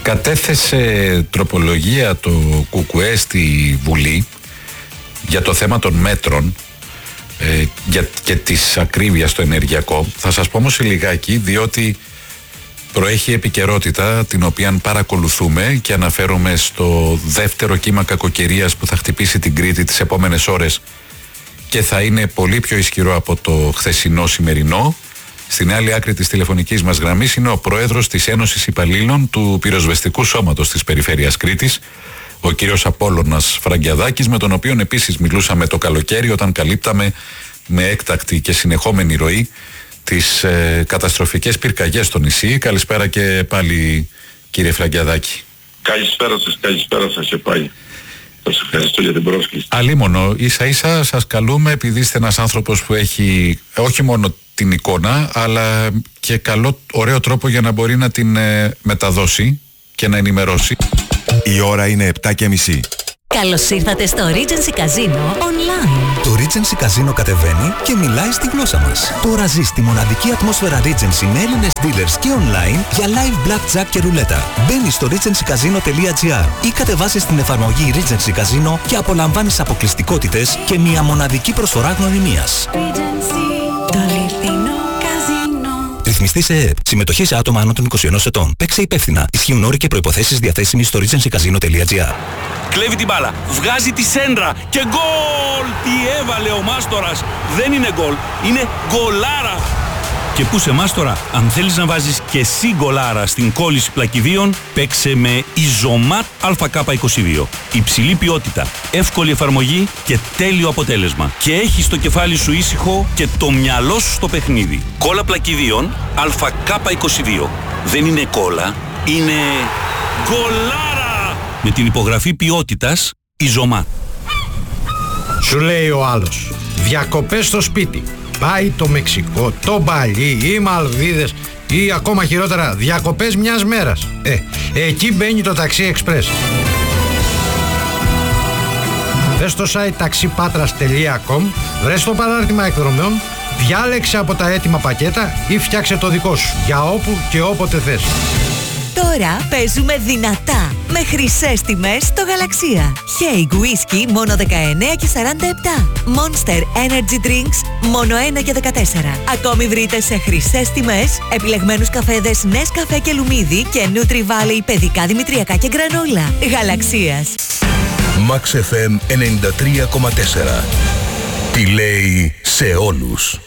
Κατέθεσε τροπολογία το ΚΚΕ στη Βουλή για το θέμα των μέτρων και της ακρίβειας στο ενεργειακό. Θα σας πω όμως λιγάκι, διότι προέχει επικαιρότητα την οποία παρακολουθούμε και αναφέρομαι στο δεύτερο κύμα κακοκαιρίας που θα χτυπήσει την Κρήτη τις επόμενες ώρες και θα είναι πολύ πιο ισχυρό από το χθεσινό σημερινό. Στην άλλη άκρη της τηλεφωνικής μας γραμμής είναι ο πρόεδρος της Ένωσης Υπαλλήλων του Πυροσβεστικού Σώματος της Περιφέρειας Κρήτης, ο κύριος Απόλλωνας Φραγκιαδάκης, με τον οποίο επίσης μιλούσαμε το καλοκαίρι όταν καλύπταμε με έκτακτη και συνεχόμενη ροή τις καταστροφικές πυρκαγιές στο νησί. Καλησπέρα και πάλι, κύριε Φραγκιαδάκη. Καλησπέρα σας και πάλι. Σας ευχαριστώ για την πρόσκληση. Αλίμονο, ίσα ίσα σας καλούμε επειδή είστε ένας άνθρωπος που έχει όχι μόνο την εικόνα αλλά και ωραίο τρόπο για να μπορεί να την μεταδώσει και να ενημερώσει. Η ώρα είναι 7:30. Καλώς ήρθατε στο Regency Casino Online. Το Regency Casino κατεβαίνει και μιλάει στη γλώσσα μας. Τώρα ζεις τη μοναδική ατμόσφαιρα Regency με Έλληνες dealers και online για live blackjack και ρουλέτα. Μπαίνεις στο regencycasino.gr ή κατεβάσεις την εφαρμογή Regency Casino και απολαμβάνεις αποκλειστικότητες και μια μοναδική προσφορά γνωριμίας. Το αληθινό καζίνο. Ρυθμιστή σε ΕΕΠ. Συμμετοχή σε άτομα άνω των 21 ετών. Παίξε υπεύθυνα. Ισχύουν όροι και προϋποθέσεις διαθέσιμοι στο regencycasino.gr. Κλέβει την μπάλα, βγάζει τη σέντρα και γκολ! Τι έβαλε ο Μάστορας! Δεν είναι γκολ, είναι γκολάρα! Και πού σε Μάστορα, αν θέλεις να βάζεις και εσύ γκολάρα στην κόλληση πλακιδίων, παίξε με Ιζωμάτ ΑΚ22. Υψηλή ποιότητα, εύκολη εφαρμογή και τέλειο αποτέλεσμα. Και έχεις το κεφάλι σου ήσυχο και το μυαλό σου στο παιχνίδι. Κόλλα πλακιδίων ΑΚ22. Δεν είναι κόλλα, είναι γκολάρα! Με την υπογραφή ποιότητας Ιζωμάτ. Σου λέει ο άλλος, διακοπές στο σπίτι. Πάει το Μεξικό, το Μπαλί, οι Μαλδίβες ή ακόμα χειρότερα διακοπές μιας μέρας. Εκεί μπαίνει το Taxi Express. Μπες στο site taxipatras.com, βρες το παράρτημα εκδρομέων, διάλεξε από τα έτοιμα πακέτα ή φτιάξε το δικό σου για όπου και όποτε θες. Τώρα παίζουμε δυνατά με χρυσές τιμές στο Γαλαξία. Haig Whisky μόνο 19 και 47. Monster Energy Drinks μόνο 1 και 14. Ακόμη βρείτε σε χρυσές τιμές επιλεγμένους καφέδες Nescafé και Λουμίδι και Nutri Valley παιδικά δημητριακά και γκρανόλα. Γαλαξίας. Max FM 93,4. Τι λέει σε όλους.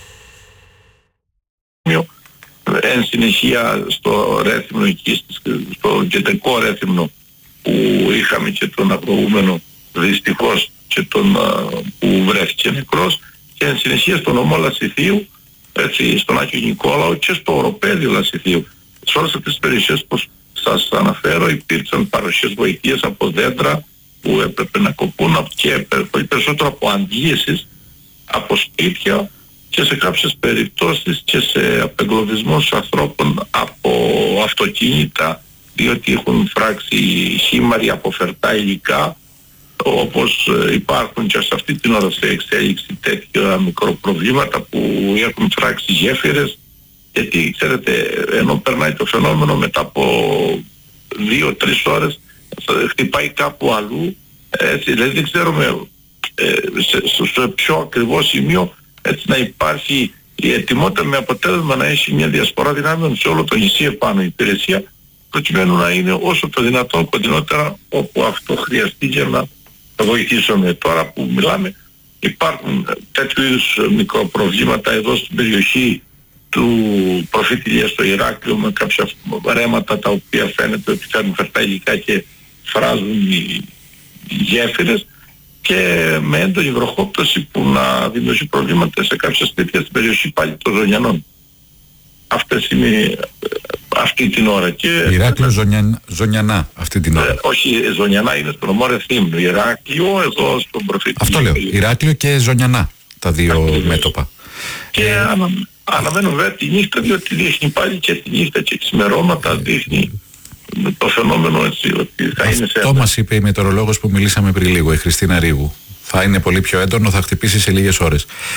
Εν συνεχεία στο ρέθυμνο εκεί, στο κεντρικό ρέθυμνο που είχαμε και τον προηγούμενο δυστυχώς και τον που βρέθηκε νεκρός, και εν συνεχεία στον νομό Λασιθίου, έτσι, στον Άγιο Νικόλαο και στο οροπέδιο Λασιθίου. Σε όλες αυτές τις περιοχές που σας αναφέρω υπήρξαν παροχές βοηθείας από δέντρα που έπρεπε να κοπούν και πολύ περισσότερο από αντλήσεις, από σπίτια και σε κάποιες περιπτώσεις και σε απεγκλωβισμούς ανθρώπων από αυτοκίνητα, διότι έχουν φράξει χήμαροι από φερτά υλικά, όπως υπάρχουν και σε αυτή την ώρα σε εξέλιξη τέτοια μικροπροβλήματα που έχουν φράξει γέφυρες, γιατί ξέρετε, ενώ περνάει το φαινόμενο μετά από 2-3 ώρες χτυπάει κάπου αλλού, έτσι, δηλαδή δεν ξέρουμε σε ποιο ακριβώς σημείο, έτσι να υπάρχει η ετοιμότητα με αποτέλεσμα να έχει μια διασπορά δυνάμεων σε όλο το νησί επάνω η υπηρεσία, προκειμένου να είναι όσο το δυνατόν κοντινότερα όπου αυτό χρειαστεί για να βοηθήσουμε. Τώρα που μιλάμε υπάρχουν τέτοιου είδους μικροπροβλήματα εδώ στην περιοχή του Προφήτηλια στο Ηράκλειο, με κάποια ρέματα τα οποία φαίνεται ότι κάνουν φερτά υλικά και φράζουν οι γέφυρες, και με έντονη βροχόπτωση που να δημιουργεί προβλήματα σε κάποια σπίτια στην περιοχή πάλι των Ζωνιανών. Αυτές είναι αυτή την ώρα. Και Ηράκλειο Ζωνιανά αυτή την ώρα. Όχι, Ζωνιανά είναι στο νομό Ρεθύμνου. Ηράκλειο εδώ στον Προφήτη. Αυτό λέω, Ηράκλειο και Ζωνιανά, τα δύο μέτωπα. Και αναμένω βέβαια τη νύχτα, διότι δείχνει πάλι και τη νύχτα και ξημερώματα, δείχνει το φαινόμενο, έτσι, ότι θα είναι σε... Αυτό μας είπε η μετεωρολόγος που μιλήσαμε πριν λίγο, η Χριστίνα Ρίγου. Θα είναι πολύ πιο έντονο, θα χτυπήσει σε λίγες ώρες.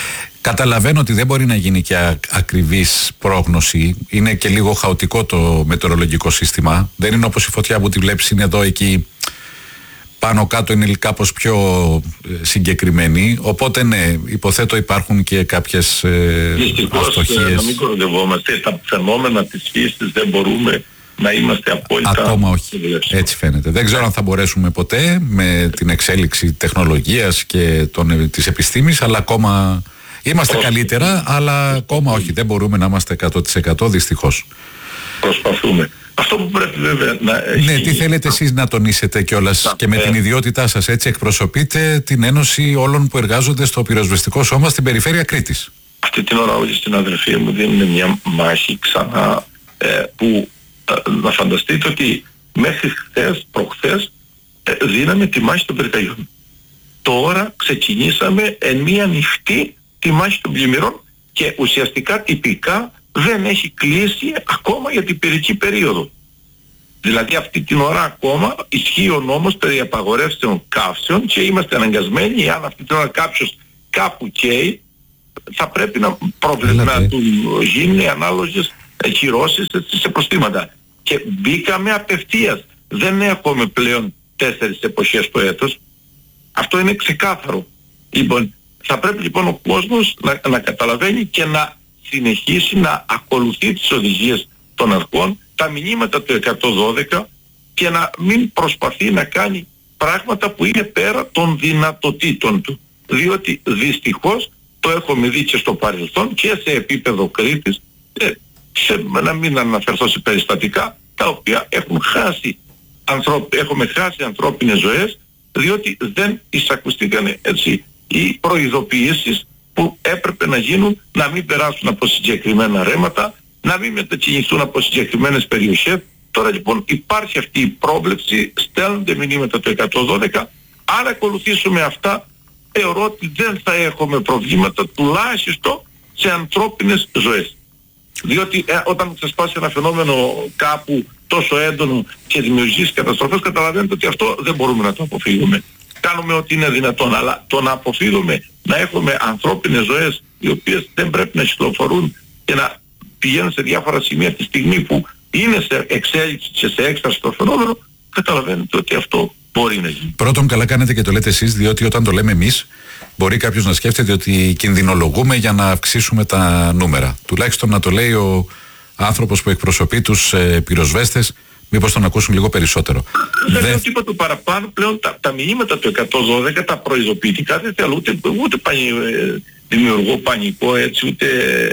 Καταλαβαίνω ότι δεν μπορεί να γίνει και ακριβής πρόγνωση. Είναι και λίγο χαοτικό το μετεωρολογικό σύστημα. Δεν είναι όπως η φωτιά που τη βλέπεις είναι εδώ, εκεί. Πάνω κάτω είναι κάπως πιο συγκεκριμένη. Οπότε ναι, υποθέτω υπάρχουν και κάποιες αστοχίες. Να μην κοροϊδευόμαστε. Τα φαινόμενα της φύσης δεν μπορούμε να είμαστε απόλυτα... Ακόμα όχι. Έτσι φαίνεται. Δεν ξέρω αν θα μπορέσουμε ποτέ με την εξέλιξη τεχνολογίας και της επιστήμης, αλλά ακόμα... Είμαστε καλύτερα, αλλά ακόμα όχι. Δεν μπορούμε να είμαστε 100% δυστυχώς. Προσπαθούμε. Αυτό που πρέπει βέβαια να... Ναι, τι θέλετε εσείς να τονίσετε κιόλας και με την ιδιότητά σας, έτσι εκπροσωπείτε την Ένωση όλων που εργάζονται στο πυροσβεστικό σώμα στην περιφέρεια Κρήτης. Αυτή την ώρα όλοι στην αδερφή μου δίνουν μια μάχη ξανά που να φανταστείτε ότι μέχρι χθες, προχθές δίναμε τη μάχη των πυρκαγιών. Τώρα ξεκινήσαμε μια ανοιχτή τη μάχη των πλημμυρών και ουσιαστικά τυπικά δεν έχει κλείσει ακόμα για την πυρική περίοδο. Δηλαδή αυτή την ώρα ακόμα ισχύει ο νόμος περί απαγορεύσεων καύσεων και είμαστε αναγκασμένοι, αν αυτή την ώρα κάποιος κάπου καίει, θα πρέπει να του γίνει ανάλογες κυρώσεις σε προστήματα. Και μπήκαμε απευθείας. Δεν έχουμε πλέον 4 εποχές το έτος. Αυτό είναι ξεκάθαρο. Λοιπόν, θα πρέπει λοιπόν ο κόσμος να καταλαβαίνει και να συνεχίσει να ακολουθεί τις οδηγίες των αρχών, τα μηνύματα του 112 και να μην προσπαθεί να κάνει πράγματα που είναι πέρα των δυνατοτήτων του. Διότι δυστυχώς το έχουμε δει και στο παρελθόν και σε επίπεδο Κρήτης, να μην αναφερθώ σε περιστατικά τα οποία έχουμε χάσει ανθρώπινες ζωές, διότι δεν εισακουστήκαν έτσι οι προειδοποιήσεις που έπρεπε να γίνουν, να μην περάσουν από συγκεκριμένα ρέματα, να μην μετακινηθούν από συγκεκριμένες περιοχές. Τώρα λοιπόν υπάρχει αυτή η πρόβλεψη, στέλνονται μηνύματα το 112. Αν ακολουθήσουμε αυτά, θεωρώ ότι δεν θα έχουμε προβλήματα, τουλάχιστον σε ανθρώπινες ζωές. Διότι όταν ξεσπάσει ένα φαινόμενο κάπου τόσο έντονο και δημιουργήσει καταστροφές, καταλαβαίνετε ότι αυτό δεν μπορούμε να το αποφύγουμε. Κάνουμε ό,τι είναι δυνατόν, αλλά το να αποφύγουμε να έχουμε ανθρώπινες ζωές οι οποίες δεν πρέπει να κυκλοφορούν και να πηγαίνουν σε διάφορα σημεία τη στιγμή που είναι σε εξέλιξη και σε έκσταση το φαινόμενο, καταλαβαίνετε ότι αυτό μπορεί να γίνει. Πρώτον, καλά κάνετε και το λέτε εσείς, διότι όταν το λέμε εμείς, μπορεί κάποιος να σκέφτεται ότι κινδυνολογούμε για να αυξήσουμε τα νούμερα. Τουλάχιστον να το λέει ο άνθρωπος που εκπροσωπεί τους πυροσβέστες, μήπως τον ακούσουν λίγο περισσότερο. Δεν λέω τίποτα παραπάνω. Πλέον τα μηνύματα του 112, τα προειδοποιητικά, δεν θέλω ούτε δημιουργώ πανικό έτσι, ούτε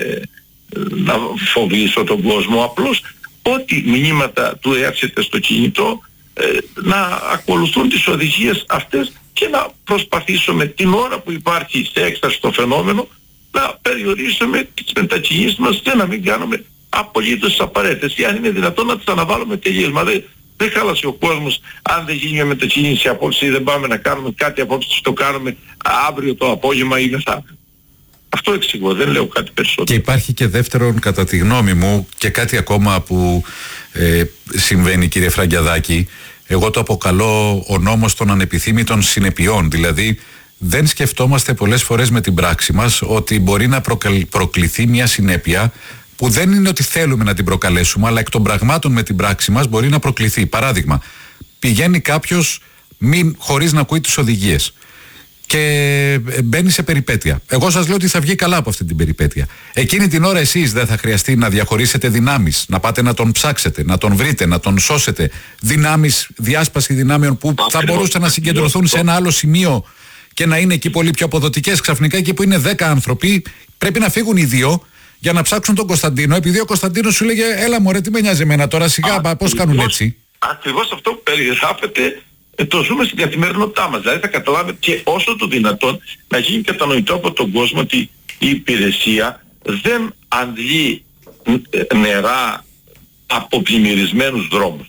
να φοβήσω τον κόσμο. Απλώς ό,τι μηνύματα του έρχεται στο κινητό, να ακολουθούν τις οδηγίες αυτές και να προσπαθήσουμε την ώρα που υπάρχει σε έκσταση το φαινόμενο να περιορίσουμε τις μετακινήσεις μας και να μην κάνουμε απολύτως τις απαραίτητες. Ή αν είναι δυνατόν να τις αναβάλουμε τελείως. Μα δεν χάλασε ο κόσμος αν δεν γίνει μια μετακίνηση απόψε ή δεν πάμε να κάνουμε κάτι απόψε, το κάνουμε αύριο το απόγευμα ή μεθαύριο. Αυτό εξηγώ, δεν λέω κάτι περισσότερο. Και υπάρχει και δεύτερον, κατά τη γνώμη μου, και κάτι ακόμα που συμβαίνει, κύριε Φραγκιαδάκη. Εγώ το αποκαλώ ο νόμος των ανεπιθύμητων συνεπειών. Δηλαδή δεν σκεφτόμαστε πολλές φορές με την πράξη μας ότι μπορεί να προκληθεί μια συνέπεια που δεν είναι ότι θέλουμε να την προκαλέσουμε, αλλά εκ των πραγμάτων με την πράξη μας μπορεί να προκληθεί. Παράδειγμα, πηγαίνει κάποιος χωρίς να ακούει τις οδηγίες και μπαίνει σε περιπέτεια. Εγώ σας λέω ότι θα βγει καλά από αυτή την περιπέτεια. Εκείνη την ώρα εσείς δεν θα χρειαστεί να διαχωρίσετε δυνάμεις, να πάτε να τον ψάξετε, να τον βρείτε, να τον σώσετε. Δυνάμεις, διάσπαση δυνάμεων που θα μπορούσαν να συγκεντρωθούν σε ένα άλλο σημείο και να είναι εκεί πολύ πιο αποδοτικές. Ξαφνικά εκεί που είναι 10 άνθρωποι πρέπει να φύγουν οι 2 για να ψάξουν τον Κωνσταντίνο, επειδή ο Κωνσταντίνος σου λέγε έλα μωρέ, τι με νοιάζει εμένα τώρα, σιγά πώς κάνουν έτσι. Ακριβώς αυτό που περιγράφεται το ζούμε στην καθημερινότητά μας. Δηλαδή θα καταλάβετε και όσο το δυνατόν να γίνει κατανοητό από τον κόσμο ότι η υπηρεσία δεν αντλεί νερά από πλημμυρισμένους δρόμους.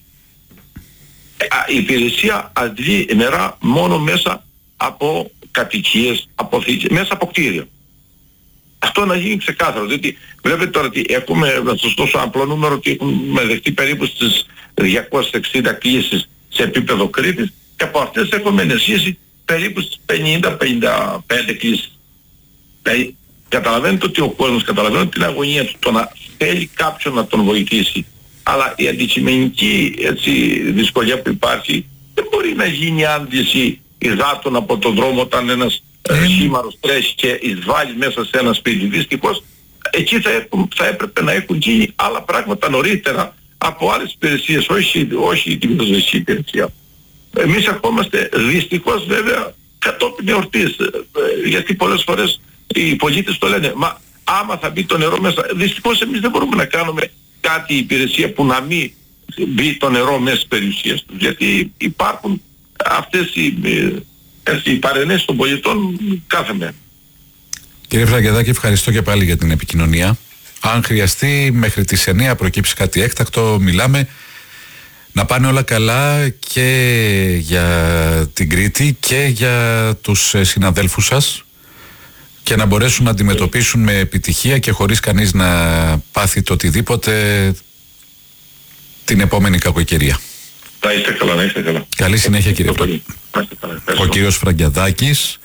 Η υπηρεσία αντλεί νερά μόνο μέσα από κατοικίες, μέσα από κτίρια. Αυτό να γίνει ξεκάθαρο, διότι βλέπετε τώρα ότι έχουμε, να σας δώσω απλό νούμερο, ότι έχουμε δεχτεί περίπου στις 260 κλήσεις σε επίπεδο Κρήτης και από αυτές έχουμε ενεργήσει περίπου στις 50-55 κλήσεις. Καταλαβαίνετε ότι ο κόσμος, καταλαβαίνετε την αγωνία του, το να θέλει κάποιον να τον βοηθήσει. Αλλά η αντικειμενική δυσκολία που υπάρχει δεν μπορεί να γίνει άνδυση υδάτων από τον δρόμο όταν ένας χήμαρος τρέχει και εισβάλλει μέσα σε ένα σπίτι. Δυστυχώς εκεί θα έπρεπε να έχουν γίνει άλλα πράγματα νωρίτερα από άλλες υπηρεσίες, όχι την πυροσβεστική υπηρεσία. Εμείς ερχόμαστε δυστυχώς βέβαια κατόπιν εορτής, γιατί πολλές φορές οι πολίτες το λένε, μα άμα θα μπει το νερό μέσα, δυστυχώς εμείς δεν μπορούμε να κάνουμε κάτι υπηρεσία που να μην μπει το νερό μέσα στις περιουσίες τους, γιατί υπάρχουν αυτές οι παρενέσεις των πολιτών κάθε μέρα. Κύριε Φραγκεδάκη, ευχαριστώ και πάλι για την επικοινωνία. Αν χρειαστεί μέχρι τις 9 προκύψει κάτι έκτακτο, μιλάμε. Να πάνε όλα καλά και για την Κρήτη και για τους συναδέλφους σας και να μπορέσουν να αντιμετωπίσουν με επιτυχία και χωρίς κανείς να πάθει το οτιδήποτε την επόμενη κακοκαιρία. Να είστε καλά, να είστε καλά. Καλή συνέχεια, κύριε Φραγκεδάκη. Ο κύριος Φραγκεδάκης,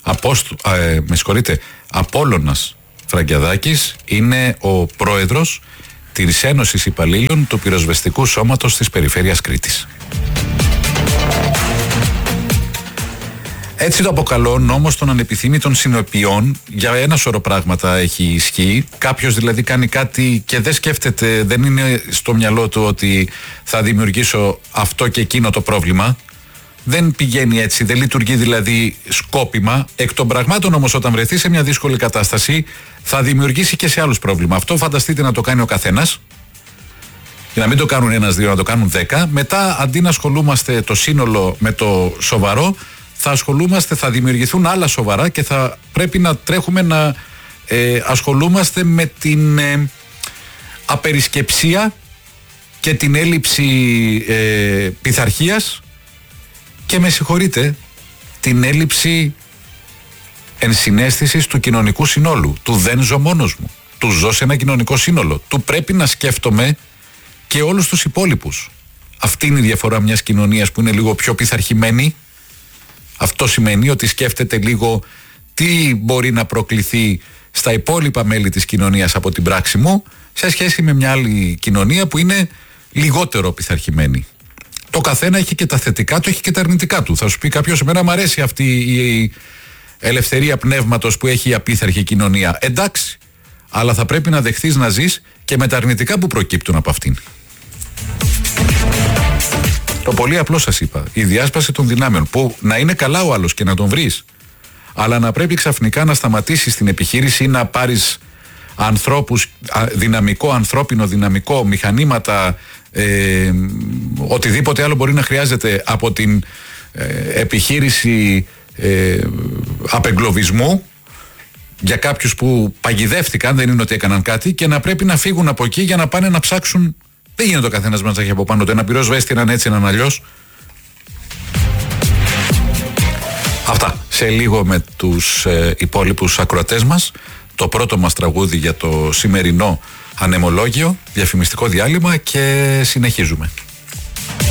Απόλλωνας Φραγκεδάκης, είναι ο πρόεδρος της Ένωσης Υπαλλήλων του Πυροσβεστικού Σώματος της Περιφέρειας Κρήτης. Έτσι το αποκαλώ νόμος των ανεπιθύμητων συνοπιών. Για ένα σωρό πράγματα έχει ισχύ. Κάποιος δηλαδή κάνει κάτι και δεν σκέφτεται, δεν είναι στο μυαλό του ότι θα δημιουργήσω αυτό και εκείνο το πρόβλημα. Δεν πηγαίνει έτσι, δεν λειτουργεί δηλαδή σκόπιμα. Εκ των πραγμάτων όμως, όταν βρεθεί σε μια δύσκολη κατάσταση, θα δημιουργήσει και σε άλλους πρόβλημα. Αυτό φανταστείτε να το κάνει ο καθένας. Για να μην το κάνουν ένας, δύο, να το κάνουν 10. Μετά, αντί να ασχολούμαστε το σύνολο με το σοβαρό, θα δημιουργηθούν άλλα σοβαρά και θα πρέπει να τρέχουμε να ασχολούμαστε με την απερισκεψία και την έλλειψη πειθαρχίας και, με συγχωρείτε, την έλλειψη ενσυναίσθησης του κοινωνικού συνόλου. Του δεν ζω μόνος μου. Του ζω σε ένα κοινωνικό σύνολο. Του πρέπει να σκέφτομαι και όλους τους υπόλοιπους. Αυτή είναι η διαφορά μιας κοινωνίας που είναι λίγο πιο πειθαρχημένη. Αυτό σημαίνει ότι σκέφτεται λίγο τι μπορεί να προκληθεί στα υπόλοιπα μέλη της κοινωνίας από την πράξη μου, σε σχέση με μια άλλη κοινωνία που είναι λιγότερο πειθαρχημένη. Το καθένα έχει και τα θετικά του, έχει και τα αρνητικά του. Θα σου πει κάποιος, εμένα μου αρέσει αυτή η ελευθερία πνεύματος που έχει η απίθαρχη κοινωνία. Εντάξει, αλλά θα πρέπει να δεχθείς να ζεις και με τα αρνητικά που προκύπτουν από αυτήν. Το πολύ απλό σας είπα, η διάσπαση των δυνάμεων, που να είναι καλά ο άλλος και να τον βρεις, αλλά να πρέπει ξαφνικά να σταματήσεις την επιχείρηση ή να πάρεις ανθρώπους, δυναμικό, ανθρώπινο δυναμικό, μηχανήματα, οτιδήποτε άλλο μπορεί να χρειάζεται από την επιχείρηση απεγκλωβισμού για κάποιους που παγιδεύτηκαν, δεν είναι ότι έκαναν κάτι, και να πρέπει να φύγουν από εκεί για να πάνε να ψάξουν. Δεν γίνεται ο καθένας μας να έχει από πάνω του ένα πυροσβέστη, έναν έτσι, έναν αλλιώς. Αυτά. Σε λίγο με τους υπόλοιπους ακροατές μας, το πρώτο μας τραγούδι για το σημερινό ανεμολόγιο, διαφημιστικό διάλειμμα και συνεχίζουμε.